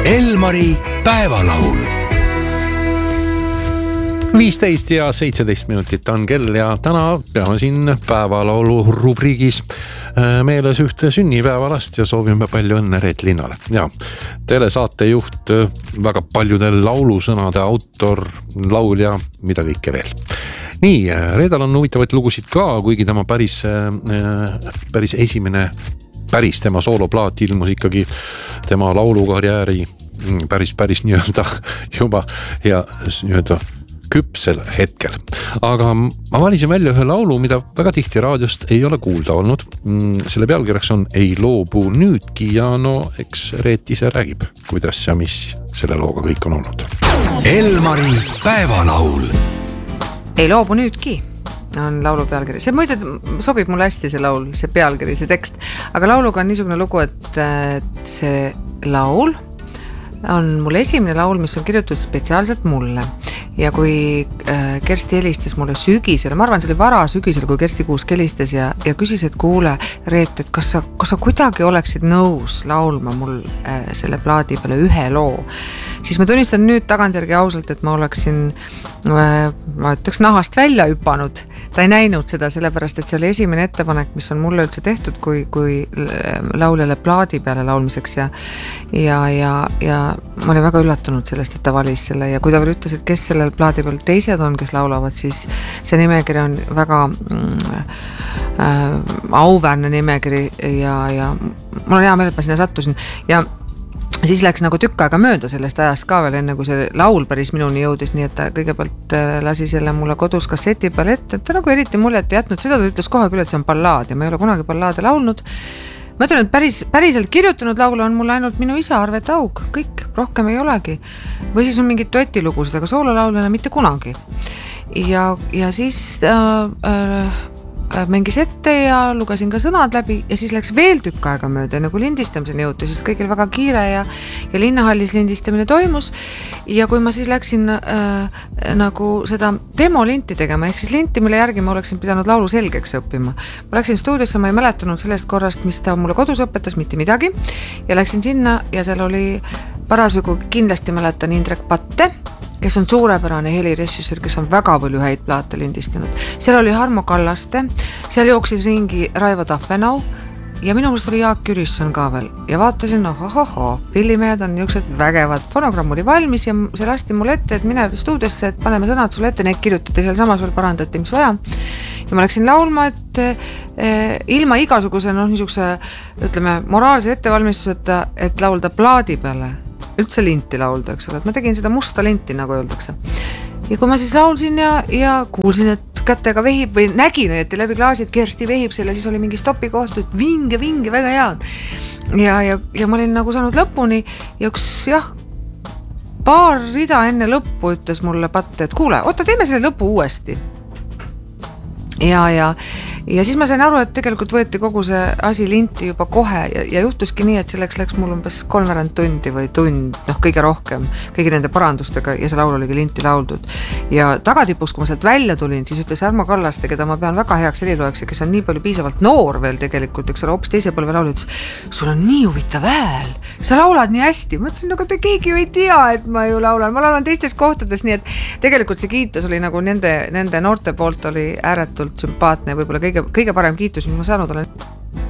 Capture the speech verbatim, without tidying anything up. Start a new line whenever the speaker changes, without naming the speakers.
Elmari päevalaul. viisteist ja seitseteist minutit on kell ja täna peame siin päevalaulu rubriigis meeles ühte sünnipäevalast ja soovime palju õnne Reet Linnale. Ja telesaatejuht, väga paljude laulusõnade autor, laulja, mida kõike veel. Nii, Reedal on huvitavaid lugusid ka, kuigi tema päris, päris esimene, päris tema sooloplaat ilmus ikkagi tema laulukarjääri päris, päris nii-öelda juba ja nii-öelda küpsel hetkel. Aga ma valisin välja ühe laulu, mida väga tihti raadiost ei ole kuulda olnud. Selle pealkirjaks on Ei loobu nüüdki ja no eks Reet ise räägib, kuidas ja mis selle looga kõik on olnud. Elmari päevalaul.
Ei loobu nüüdki on laulu pealkiri. See muide sobib mulle hästi see laul, see pealkiri, see tekst. Aga lauluga on niisugune lugu, et, et see laul on mul esimene laul, mis on kirjutatud spetsiaalselt mulle. Ja kui äh, Kersti helistas mulle sügisel, ma arvan, see oli vara sügisel, kui Kersti Kuusk helistas ja, ja küsis, et kuule, Reet, et kas sa, kas sa kuidagi oleksid nõus laulma mul äh, selle plaadi peale ühe loo, siis ma tunnistan nüüd tagantjärgi ausalt, et ma oleksin äh, ma ütleks nahast välja hüpanud. Ta ei näinud seda sellepärast, et see oli esimene ettepanek, mis on mulle üldse tehtud, kui, kui lauljale plaadi peale laulmiseks ja, ja, ja, ja ma olin väga üllatunud sellest, et ta valis selle ja kui ta veel ütles, et kes sellel plaadi peal teised on, kes laulavad, siis see nimekiri on väga mm, äh, auväärne nimekiri ja, ja mul on hea meel, et ma sinna sattusin ja siis läks nagu tükk aega mööda sellest ajast ka veel enne, kui see laul päris minuni jõudis, nii et ta kõigepealt lasi selle mulle kodus kasseti peal ette, et ta nagu eriti muljet ei jätnud, seda ta ütles kohe küll, et see on ballaad ja ma ei ole kunagi ballaade laulnud. Ma ütlen, et päris, päriselt kirjutanud laulu on mulle ainult minu isa Arve Taug, kõik, rohkem ei olegi. Või siis on mingid duetilugusid, aga soololaulena mitte kunagi. Ja, ja siis äh, äh, mängis ette ja lugesin ka sõnad läbi ja siis läks veel tükk aega mööda, nagu lindistamiseni jõuti, sest kõigil väga kiire ja, ja linnahallis lindistamine toimus ja kui ma siis läksin äh, nagu seda demolinti tegema, ehk siis linti, mille järgi ma oleksin pidanud laulu selgeks õppima. Ma läksin stuudiosse, ma ei mäletanud sellest korrast, mis ta mulle kodus õpetas, mitte midagi ja läksin sinna ja seal oli parasjagu kindlasti mäletan Indrek Patte, kes on suurepärane helirežissöör, kes on väga palju häid plaate lindistanud. Seal oli Harmo Kallaste, seal jooksis ringi Raivo Tafenau ja minu meelest oli Jaak Kürisson ka veel. Ja vaatasin, noh, ohoho, pillimehed on niisugused vägevad. Fonogramm oli valmis ja see lasti mulle ette, et mine stuudiosse, et paneme sõnad sulle ette, need kirjutati seal samas veel parandati, mis vaja. Ja ma läksin laulma, et eh, ilma igasuguse, noh, niisuguse, ütleme, moraalse ettevalmistuseta, et laulda plaadi peale. Üldse linti laulda, eks ole, et ma tegin seda musta linti, nagu öeldakse. Ja kui ma siis laulsin ja, ja kuulsin, et kätega vehib või nägin, et läbi klaasid Kersti vehib selle, siis oli mingi stopi koht, et vinge, vinge, väga head. Ja, ja, ja ma olin nagu saanud lõpuni ja üks, jah, paar rida enne lõppu ütles mulle Patte, et kuule, oota, teeme selle lõpu uuesti. Ja, ja, ja siis ma sain aru, et tegelikult võeti kogu see asi linti juba kohe ja, ja juhtuski nii, et selleks läks mul umbes kolmveerand tundi või tund, noh kõige rohkem, kõigi nende parandustega ja see laul oligi linti lauldud. Ja tagatipus, kui ma sealt välja tulin, siis ütles Harmo Kallaste, keda ma pean väga heaks heliloeks ja kes on nii palju piisavalt noor veel tegelikult, eks ole, hoopis teise põlve laulu, ütles, sul on nii huvitav hääl, sa laulad nii hästi. Ma ütlesin, aga te keegi ju ei tea, et ma ju laulan, ma laulan teistes kohtades, nii et tegelikult see kiitus oli nagu nende, nende noorte poolt oli ääretult sümpaatne ja võib-olla kõige, kõige parem kiitus, mis ma saanud olen.